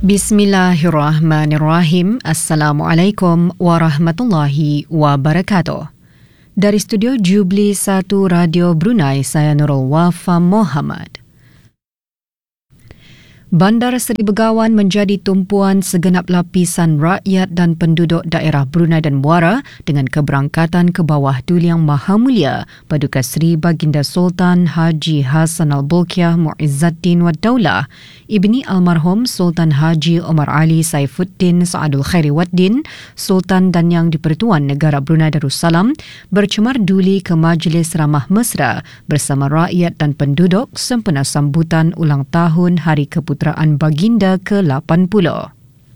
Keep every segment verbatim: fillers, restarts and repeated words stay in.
Bismillahirrahmanirrahim. Assalamualaikum warahmatullahi wabarakatuh. Dari studio Jubli satu Radio Brunei, saya Nurul Wafa Muhammad. Bandar Seri Begawan menjadi tumpuan segenap lapisan rakyat dan penduduk daerah Brunei dan Muara dengan keberangkatan ke bawah Duli Yang Maha Mulia Paduka Seri Baginda Sultan Haji Hassan Al-Bolkiah Muizzaddin Wad Daulah, Ibni Almarhum Sultan Haji Omar Ali Saifuddin Saadul Khairi Waddin, Sultan dan Yang di-Pertuan Negara Brunei Darussalam bercemar duli ke Majlis Ramah Mesra bersama rakyat dan penduduk sempena sambutan ulang tahun Hari Keputeraan Baginda ke lapan puluh.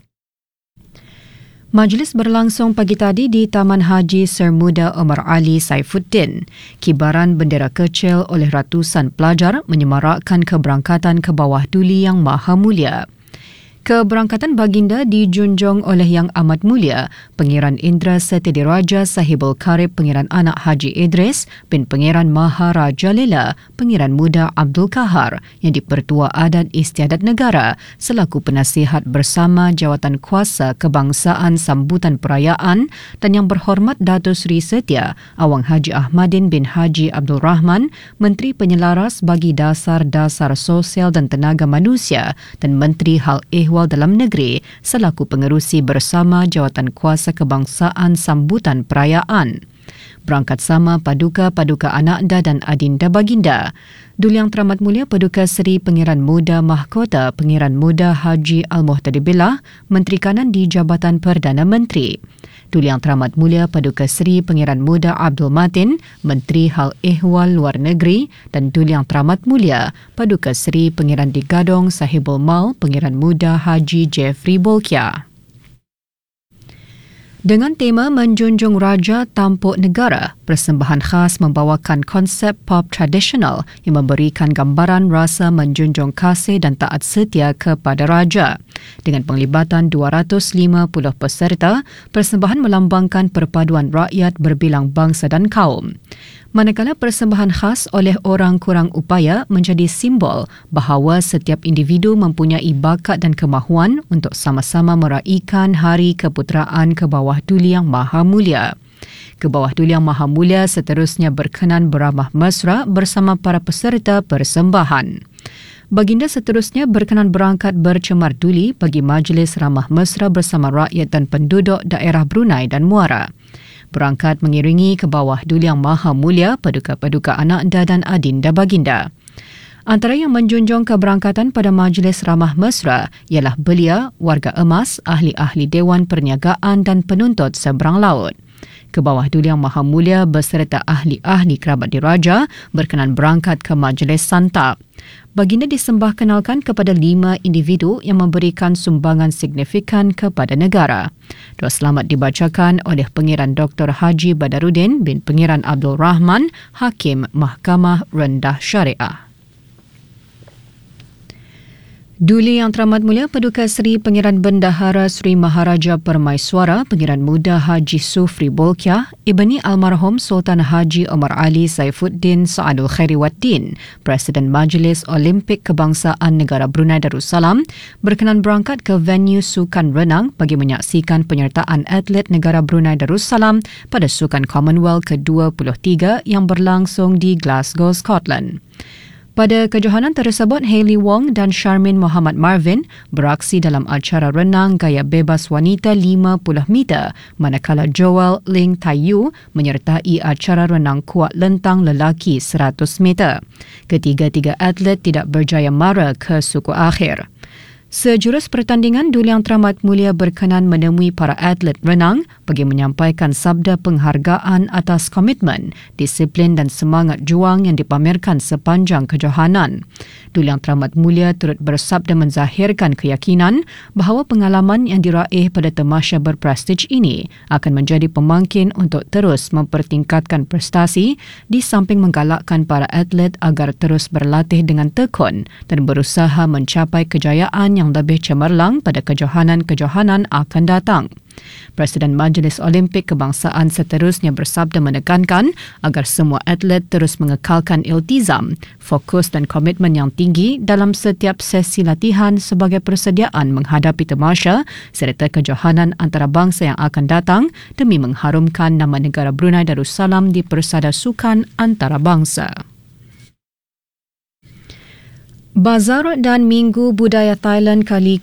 Majlis berlangsung pagi tadi di Taman Haji Sermuda Omar Ali Saifuddin. Kibaran bendera kecil oleh ratusan pelajar menyemarakkan keberangkatan ke bawah Duli Yang Maha Mulia. Keberangkatan baginda dijunjung oleh Yang Amat Mulia Pengiran Indra Setidiraja Sahibul Karib Pengiran Anak Haji Idris bin Pengiran Maharaja Lela Pengiran Muda Abdul Kahar yang di-Pertua Adat Istiadat Negara selaku penasihat bersama Jawatan Kuasa Kebangsaan sambutan perayaan, dan Yang Berhormat Datuk Seri Setia Awang Haji Ahmadin bin Haji Abdul Rahman, Menteri Penyelaras bagi Dasar-Dasar Sosial dan Tenaga Manusia dan Menteri Hal Ehwal Dalam Negeri selaku pengerusi bersama Jawatan Kuasa Kebangsaan sambutan perayaan. Berangkat sama Paduka-Paduka Anakda dan Adinda Baginda. Duli Yang Teramat Mulia Paduka Seri Pengiran Muda Mahkota Pengiran Muda Haji Al-Muhtadi Billah, Menteri Kanan di Jabatan Perdana Menteri. Duli Yang Teramat Mulia Paduka Seri Pengiran Muda Abdul Matin, Menteri Hal Ehwal Luar Negeri, dan Duli Yang Teramat Mulia Paduka Seri Pengiran di Gadong Sahibul Mal Pengiran Muda Haji Jeffrey Bolkiah. Dengan tema Menjunjung Raja Tampuk Negara, persembahan khas membawakan konsep pop tradisional yang memberikan gambaran rasa menjunjung kasih dan taat setia kepada Raja. Dengan penglibatan dua ratus lima puluh peserta, persembahan melambangkan perpaduan rakyat berbilang bangsa dan kaum. Manakala persembahan khas oleh orang kurang upaya menjadi simbol bahawa setiap individu mempunyai bakat dan kemahuan untuk sama-sama meraihkan Hari Keputeraan ke bawah Duli Yang Maha Mulia. Ke bawah Duli Yang Maha Mulia seterusnya berkenan beramah mesra bersama para peserta persembahan. Baginda seterusnya berkenan berangkat bercemar duli bagi Majlis Ramah Mesra bersama rakyat dan penduduk daerah Brunei dan Muara. Berangkat mengiringi ke bawah Duli Yang Maha Mulia Paduka-Paduka Anakda dan Adinda Baginda. Antara yang menjunjung keberangkatan pada Majlis Ramah Mesra ialah belia, warga emas, ahli-ahli Dewan Perniagaan dan penuntut seberang laut. Ke bawah Duli Yang Maha Mulia beserta ahli-ahli kerabat diraja berkenan berangkat ke Majlis Santap. Baginda disembah kenalkan kepada lima individu yang memberikan sumbangan signifikan kepada negara. Doa selamat dibacakan oleh Pengiran Doktor Haji Badarudin bin Pengiran Abdul Rahman, Hakim Mahkamah Rendah Syariah. Duli Yang Teramat Mulia Paduka Seri Pengiran Bendahara Sri Maharaja Permaiswara Pengiran Muda Haji Sufri Bolkiah, Ibni Almarhum Sultan Haji Omar Ali Saifuddin Saadul Khairi Waddin, Presiden Majlis Olimpik Kebangsaan Negara Brunei Darussalam, berkenan berangkat ke venue sukan renang bagi menyaksikan penyertaan atlet negara Brunei Darussalam pada Sukan Commonwealth ke dua puluh tiga yang berlangsung di Glasgow, Scotland. Pada kejohanan tersebut, Hayley Wong dan Sharmin Muhammad Marvin beraksi dalam acara renang gaya bebas wanita lima puluh meter, manakala Joel Ling Tai Yu menyertai acara renang kuat lentang lelaki seratus meter. Ketiga-tiga atlet tidak berjaya mara ke suku akhir. Sejurus pertandingan, Duli Yang Teramat Mulia berkenan menemui para atlet renang bagi menyampaikan sabda penghargaan atas komitmen, disiplin dan semangat juang yang dipamerkan sepanjang kejohanan. Duli Yang Teramat Mulia turut bersabda menzahirkan keyakinan bahawa pengalaman yang diraih pada tamasya berprestij ini akan menjadi pemangkin untuk terus mempertingkatkan prestasi di samping menggalakkan para atlet agar terus berlatih dengan tekun dan berusaha mencapai kejayaan yang lebih cemerlang pada kejohanan-kejohanan akan datang. Presiden Majlis Olimpik Kebangsaan seterusnya bersabda menekankan agar semua atlet terus mengekalkan iltizam, fokus dan komitmen yang tinggi dalam setiap sesi latihan sebagai persediaan menghadapi tamasya serta kejohanan antarabangsa yang akan datang demi mengharumkan nama negara Brunei Darussalam di Persada Sukan Antarabangsa. Bazar dan Minggu Budaya Thailand kali